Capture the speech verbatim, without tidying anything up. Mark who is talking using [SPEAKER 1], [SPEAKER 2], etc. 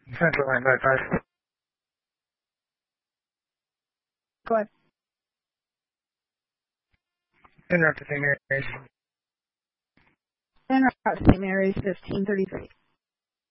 [SPEAKER 1] Central line by five.
[SPEAKER 2] Go ahead.
[SPEAKER 1] Interrupt to Saint Mary's.
[SPEAKER 2] Interrupt to Saint Mary's, fifteen thirty-three.